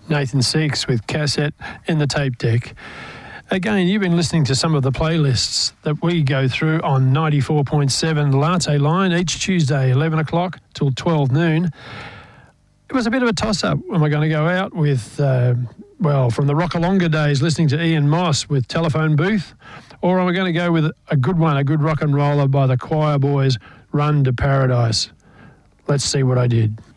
Nathan Six with Cassette in the tape deck. Again, you've been listening to some of the playlists that we go through on 94.7 Latte Line each Tuesday, 11 o'clock till 12 noon. It was a bit of a toss-up. Am I going to go out with, from the Rockalonga days, listening to Ian Moss with Telephone Booth? Or am I going to go with a good one, a good rock and roller by the Choir Boys, Run to Paradise? Let's see what I did.